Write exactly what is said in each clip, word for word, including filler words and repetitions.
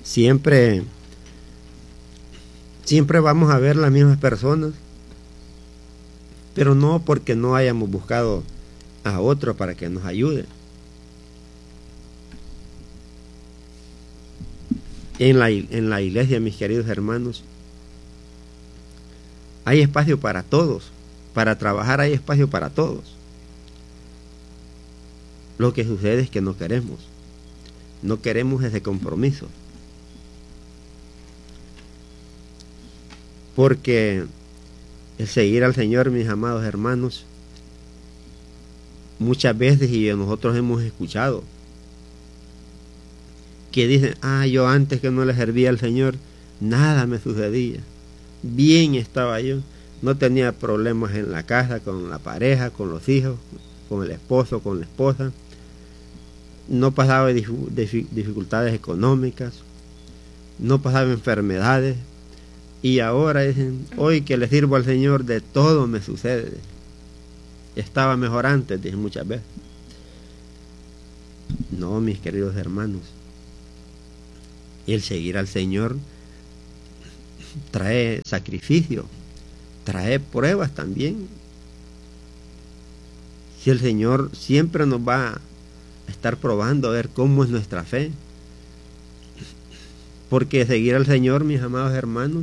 siempre, siempre vamos a ver las mismas personas, pero no porque no hayamos buscado a otro para que nos ayude. En la, en la iglesia, mis queridos hermanos, hay espacio para todos. Para trabajar hay espacio para todos. Lo que sucede es que no queremos. No queremos ese compromiso. Porque el seguir al Señor, mis amados hermanos, muchas veces, y nosotros hemos escuchado, que dicen, ah, yo antes que no le servía al Señor, nada me sucedía. Bien estaba yo. No tenía problemas en la casa, con la pareja, con los hijos, con el esposo, con la esposa. No pasaba dificultades económicas, no pasaba enfermedades, y ahora dicen, hoy que le sirvo al Señor, de todo me sucede. Estaba mejor antes, dicen muchas veces. No, mis queridos hermanos, el seguir al Señor trae sacrificio, trae pruebas también. Si el Señor siempre nos va a estar probando a ver cómo es nuestra fe, porque seguir al Señor, mis amados hermanos,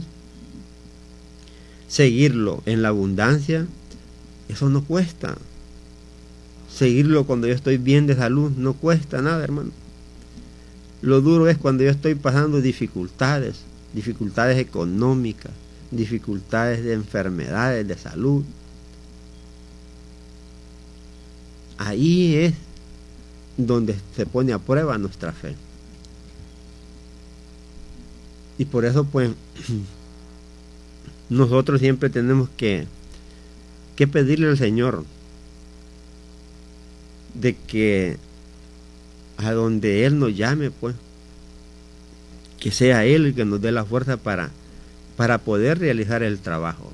seguirlo en la abundancia, eso no cuesta. Seguirlo cuando yo estoy bien de salud no cuesta nada, hermano. Lo duro es cuando yo estoy pasando dificultades, dificultades económicas, dificultades de enfermedades, de salud. Ahí es donde se pone a prueba nuestra fe. Y por eso, pues, nosotros siempre tenemos que, que pedirle al Señor de que a donde Él nos llame, pues, que sea Él el que nos dé la fuerza para, para poder realizar el trabajo.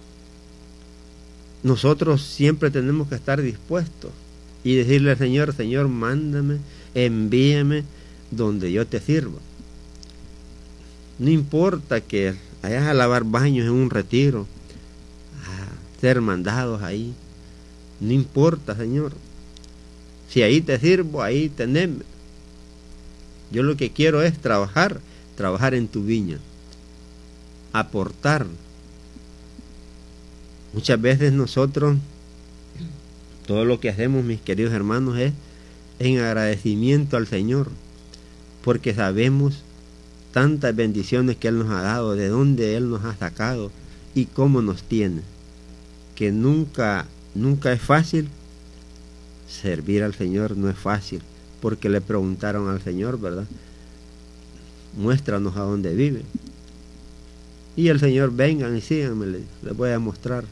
Nosotros siempre tenemos que estar dispuestos y decirle al Señor, Señor, mándame, envíame donde yo te sirva. No importa que vayas a lavar baños en un retiro, a ser mandados ahí. No importa, Señor. Si ahí te sirvo, ahí teneme. Yo lo que quiero es trabajar, trabajar en tu viña, aportar. Muchas veces nosotros, todo lo que hacemos, mis queridos hermanos, es en agradecimiento al Señor, porque sabemos tantas bendiciones que Él nos ha dado, de dónde Él nos ha sacado y cómo nos tiene, que nunca, nunca es fácil. Servir al Señor no es fácil, porque le preguntaron al Señor, ¿verdad? Muéstranos a dónde vive. Y el Señor, vengan y síganme, les, les voy a mostrar.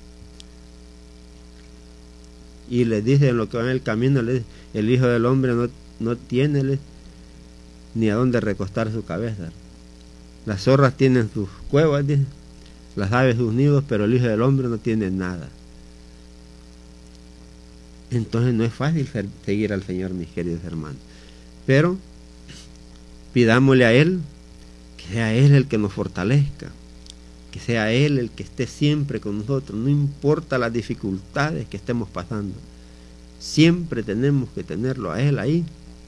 Y les dice en lo que va en el camino, les dice, el Hijo del Hombre no, no tiene les, ni a dónde recostar su cabeza. Las zorras tienen sus cuevas, dice, las aves sus nidos, pero el Hijo del Hombre no tiene nada. Entonces no es fácil seguir al Señor, mis queridos hermanos. Pero pidámosle a Él, que sea Él el que nos fortalezca, que sea Él el que esté siempre con nosotros, no importa las dificultades que estemos pasando. Siempre tenemos que tenerlo a Él ahí,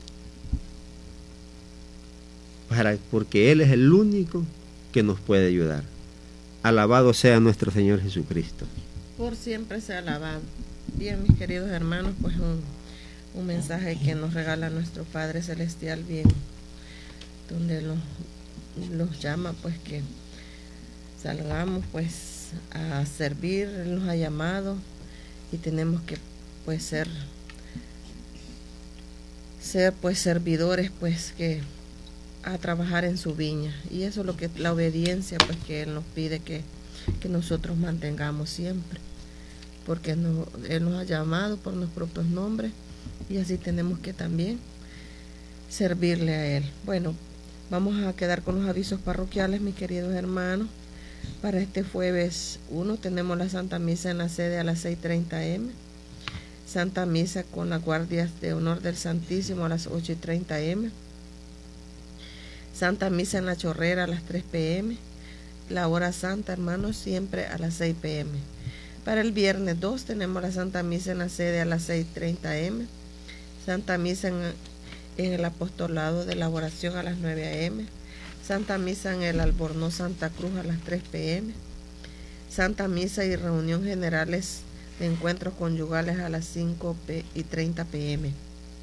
para, porque Él es el único que nos puede ayudar. Alabado sea nuestro Señor Jesucristo. Por siempre sea alabado. Bien, mis queridos hermanos, pues un, un mensaje que nos regala nuestro Padre Celestial, bien, donde los, los llama, pues que salgamos pues a servir, Él nos ha llamado y tenemos que pues ser, ser pues servidores, pues que a trabajar en su viña, y eso es lo que la obediencia pues que Él nos pide que, que nosotros mantengamos siempre, porque no, Él nos ha llamado por nuestros propios nombres y así tenemos que también servirle a Él. Bueno, vamos a quedar con los avisos parroquiales, mis queridos hermanos. Para este jueves uno tenemos la Santa Misa en la sede a las seis treinta eme, Santa Misa con las guardias de honor del Santísimo a las ocho y treinta eme, Santa Misa en la Chorrera a las tres pe eme. La hora santa, hermanos, siempre a las seis pe eme. Para el viernes dos tenemos la Santa Misa en la sede a las seis treinta eme. Santa Misa en, en el apostolado de la oración a las nueve eme. Santa Misa en el Albornoz Santa Cruz a las tres pe eme. Santa Misa y reunión generales de encuentros conyugales a las cinco y treinta pe eme.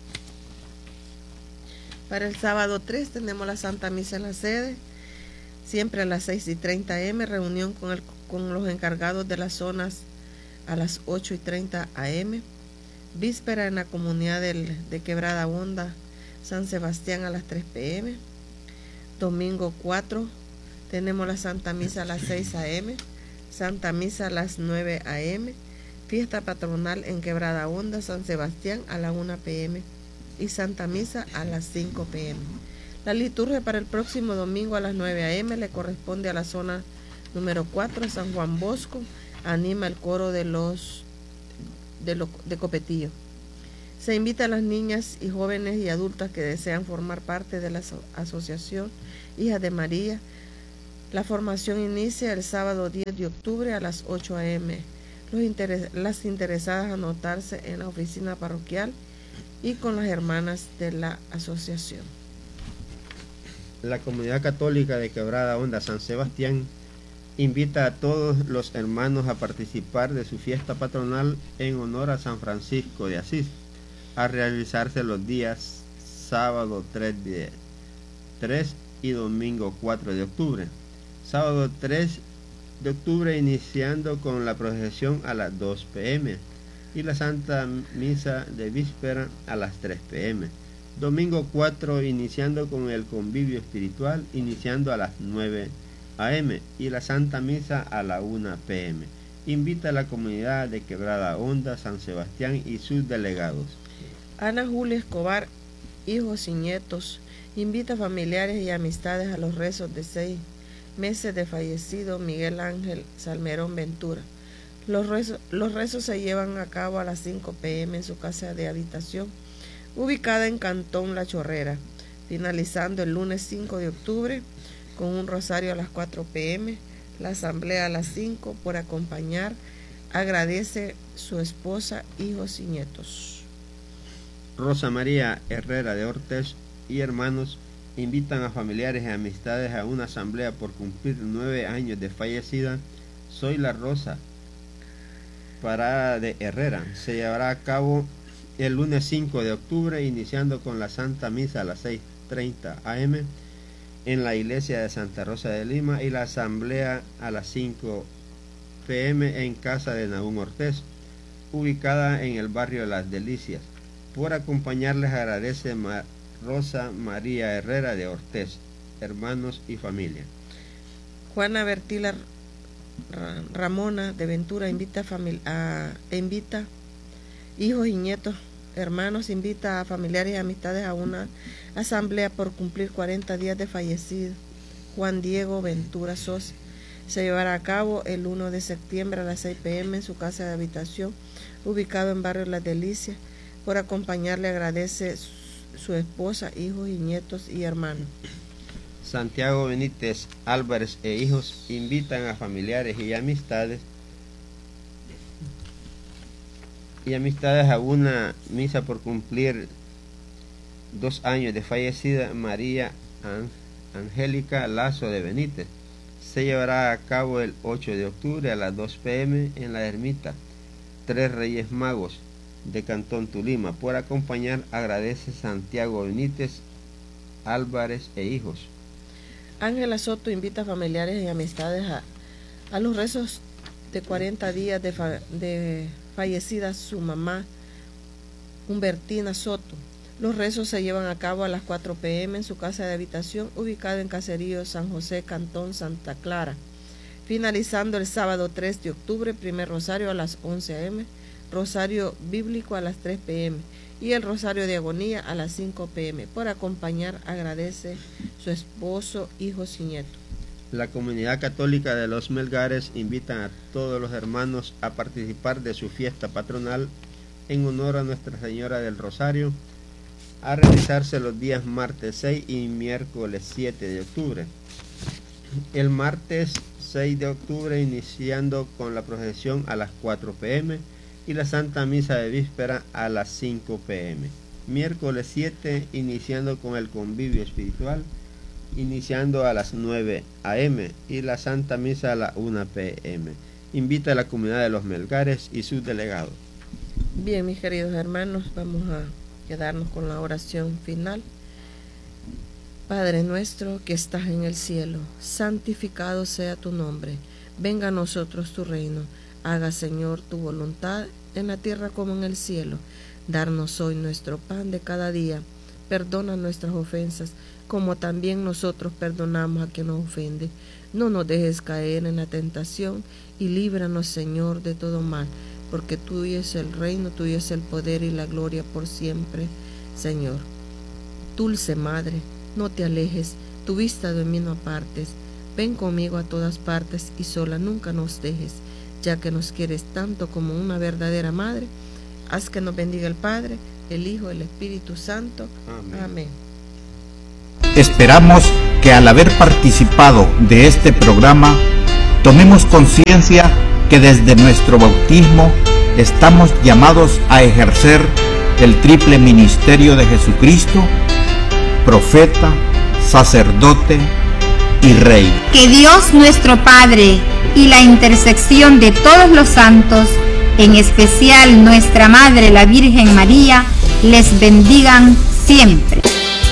Para el sábado tres tenemos la Santa Misa en la sede, siempre a las seis y treinta eme, reunión con, el, con los encargados de las zonas a las ocho y treinta a eme, víspera en la comunidad del, de Quebrada Honda, San Sebastián a las tres pe eme, domingo cuatro tenemos la Santa Misa a las seis a eme, Santa Misa a las nueve a eme, fiesta patronal en Quebrada Honda, San Sebastián a la una pe eme y Santa Misa a las cinco pe eme. La liturgia para el próximo domingo a las nueve a eme le corresponde a la zona número cuatro, San Juan Bosco, anima el coro de los de, lo, de Copetillo. Se invita a las niñas y jóvenes y adultas que desean formar parte de la asociación Hijas de María. La formación inicia el sábado diez de octubre a las ocho a eme. Los interes, las interesadas a anotarse en la oficina parroquial y con las hermanas de la asociación. La Comunidad Católica de Quebrada Honda San Sebastián invita a todos los hermanos a participar de su fiesta patronal en honor a San Francisco de Asís, a realizarse los días sábado tres y domingo cuatro de octubre. Sábado tres de octubre iniciando con la procesión a las dos pe eme y la Santa Misa de Víspera a las tres pe eme. Domingo cuatro iniciando con el convivio espiritual, iniciando a las nueve a eme y la Santa Misa a la una pe eme. Invita a la comunidad de Quebrada Honda, San Sebastián y sus delegados. Ana Julia Escobar, hijos y nietos, invita a familiares y amistades a los rezos de seis meses de fallecido Miguel Ángel Salmerón Ventura. Los rezos, los rezos se llevan a cabo a las cinco pe eme en su casa de habitación, ubicada en Cantón La Chorrera, finalizando el lunes cinco de octubre con un rosario a las cuatro pe eme. La asamblea a las cinco. Por acompañar, agradece su esposa, hijos y nietos. Rosa María Herrera de Ortez y hermanos invitan a familiares y amistades a una asamblea por cumplir nueve años de fallecida Soy la Rosa Parada de Herrera. Se llevará a cabo el lunes cinco de octubre, iniciando con la Santa Misa a las seis treinta a eme en la iglesia de Santa Rosa de Lima y la asamblea a las cinco pe eme en casa de Nahum Ortez, ubicada en el barrio de Las Delicias. Por acompañarles agradece Ma Rosa María Herrera de Ortez, hermanos y familia. Juana Bertila Ramona de Ventura invita a, a invita hijos y nietos, hermanos, invita a familiares y amistades a una asamblea por cumplir cuarenta días de fallecido Juan Diego Ventura Sosa. Se llevará a cabo el uno de septiembre a las seis pe eme en su casa de habitación, ubicado en barrio Las Delicias. Por acompañarle agradece su esposa, hijos y nietos y hermanos. Santiago Benítez Álvarez e hijos invitan a familiares y amistades y amistades a una misa por cumplir dos años de fallecida María Angélica Lazo de Benítez. Se llevará a cabo el ocho de octubre a las dos pe eme en la ermita Tres Reyes Magos de Cantón Tulima. Por acompañar agradece Santiago Benítez Álvarez e hijos. Ángela Soto invita a familiares y amistades a, a los rezos de cuarenta días de, fa, de fallecida su mamá Humbertina Soto. Los rezos se llevan a cabo a las cuatro pe eme en su casa de habitación, ubicada en Caserío San José, Cantón Santa Clara, finalizando el sábado tres de octubre, primer rosario a las once a eme, rosario bíblico a las tres pe eme y el rosario de agonía a las cinco pe eme. Por acompañar agradece su esposo, hijos y nietos. La Comunidad Católica de los Melgares invita a todos los hermanos a participar de su fiesta patronal en honor a Nuestra Señora del Rosario a realizarse los días martes seis y miércoles siete de octubre. El martes seis de octubre iniciando con la procesión a las cuatro pe eme y la Santa Misa de Víspera a las cinco pe eme. Miércoles siete iniciando con el convivio espiritual, iniciando a las nueve a eme y la Santa Misa a las una pe eme. Invita a la comunidad de los Melgares y sus delegados. Bien, mis queridos hermanos, vamos a quedarnos con la oración final. Padre nuestro que estás en el cielo, santificado sea tu nombre. Venga a nosotros tu reino. Haga, Señor, tu voluntad en la tierra como en el cielo. Darnos hoy nuestro pan de cada día. Perdona nuestras ofensas, como también nosotros perdonamos a quien nos ofende. No nos dejes caer en la tentación y líbranos, Señor, de todo mal, porque tuyo es el reino, tuyo es el poder y la gloria por siempre, Señor. Dulce Madre, no te alejes, tu vista de mí no apartes. Ven conmigo a todas partes y sola nunca nos dejes, ya que nos quieres tanto como una verdadera madre. Haz que nos bendiga el Padre, el Hijo, el Espíritu Santo. Amén. Amén. Esperamos que al haber participado de este programa, tomemos conciencia que desde nuestro bautismo estamos llamados a ejercer el triple ministerio de Jesucristo, profeta, sacerdote y rey. Que Dios nuestro Padre y la intersección de todos los santos, en especial nuestra Madre la Virgen María, les bendigan siempre.